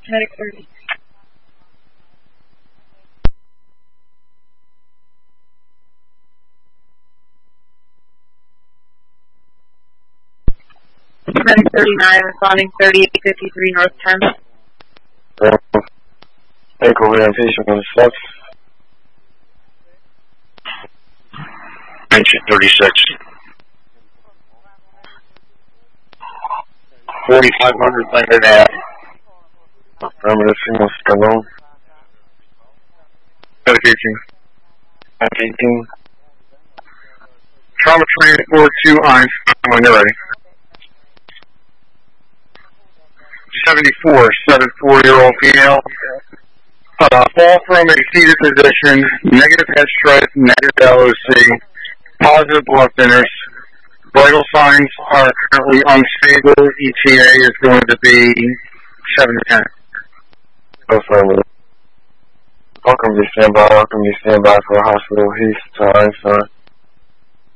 Medic 30. Medic 39, responding 3853 North 10. Ankle orientation on the 6. Mention 36. 4500 landed at affirmative signal Stallone. Medic 18. Medic 18. Trauma transport to Einstein when you're ready. 74-year-old female. Fall from a seated position, negative head stripe, negative LOC, positive blood thinners. Vital signs are currently unstable. ETA is going to be 7 to 10. Affirmative. Welcome to stand by for hospital east to Einstein.